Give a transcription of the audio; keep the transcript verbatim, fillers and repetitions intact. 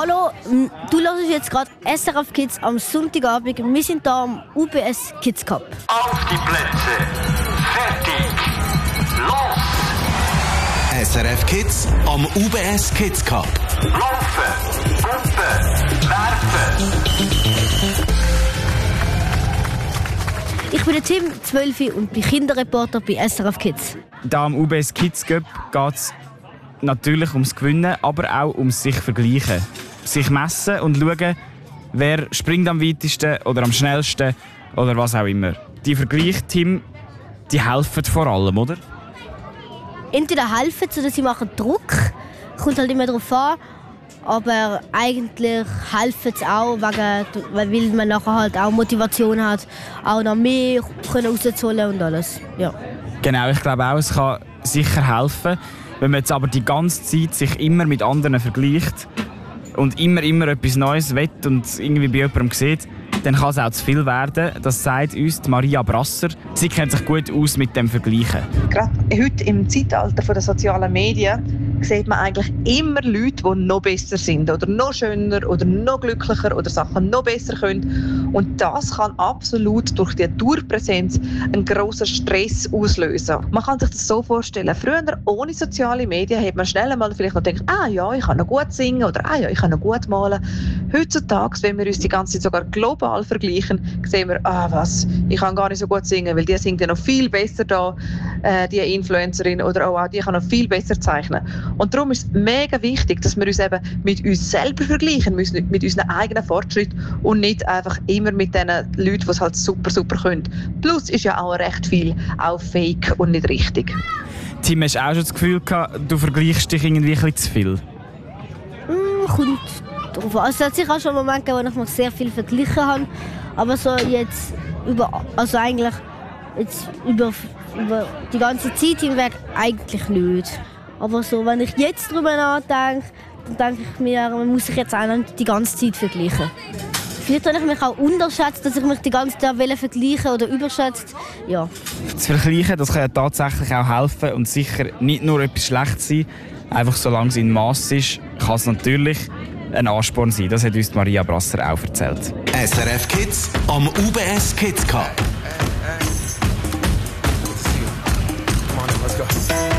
Hallo, m, du hörst jetzt gerade S R F Kids am Sonntagabend. Wir sind hier am U B S Kids Cup. Auf die Plätze, fertig, los! S R F Kids am U B S Kids Cup. Laufen, Puppen, werfen. Ich bin der Tim, zwölf und bin Kinderreporter bei S R F Kids. Da am U B S Kids Cup geht es natürlich ums Gewinnen, aber auch ums sich vergleichen. Sich messen und schauen, wer springt am weitesten oder am schnellsten oder was auch immer. Die Vergleiche, Tim, die helfen vor allem, oder? Entweder helfen sie oder sie machen Druck. Kommt halt immer darauf an. Aber eigentlich helfen sie auch, wegen, weil man nachher halt auch Motivation hat, auch noch mehr rauszuholen und alles. Ja. Genau, ich glaube auch, es kann sicher helfen. Wenn man jetzt aber die ganze Zeit sich immer mit anderen vergleicht und immer, immer etwas Neues will und irgendwie bei jemandem sieht, dann kann es auch zu viel werden. Das sagt uns die Maria Brasser. Sie kennt sich gut aus mit dem Vergleichen. Gerade heute im Zeitalter der sozialen Medien sieht man eigentlich immer Leute, die noch besser sind oder noch schöner oder noch glücklicher oder Sachen noch besser können. Und das kann absolut durch die Dauerpräsenz einen grossen Stress auslösen. Man kann sich das so vorstellen, früher ohne soziale Medien hat man schnell einmal vielleicht noch gedacht, ah ja, ich kann noch gut singen oder ah ja, ich kann noch gut malen. Heutzutage, wenn wir uns die ganze Zeit sogar global vergleichen, sehen wir, ah was, ich kann gar nicht so gut singen, weil die singt ja noch viel besser da, äh, die Influencerin oder auch, die kann noch viel besser zeichnen. Und darum ist es mega wichtig, dass wir uns eben mit uns selber vergleichen, mit unseren eigenen Fortschritten und nicht einfach immer mit den Leuten, die es halt super, super können. Plus ist ja auch recht viel auch fake und nicht richtig. Tim, hast du auch schon das Gefühl gehabt, du vergleichst dich irgendwie ein bisschen zu viel? Mm, kommt drauf an. Also, es hat sicher auch schon Momente gegeben, wo ich mich sehr viel verglichen habe. Aber so jetzt über, also eigentlich jetzt über, über die ganze Zeit hinweg eigentlich nicht. Aber so, wenn ich jetzt darüber nachdenke, dann denke ich mir, man muss sich jetzt auch nicht die ganze Zeit vergleichen. Vielleicht habe ich mich auch unterschätzt, dass ich mich die ganze Zeit vergleichen oder überschätzt. Ja. Das Vergleichen, das kann ja tatsächlich auch helfen und sicher nicht nur etwas Schlechtes sein. Einfach solange es in Maß ist, kann es natürlich ein Ansporn sein. Das hat uns Maria Brasser auch erzählt. S R F Kids am U B S Kids Cup.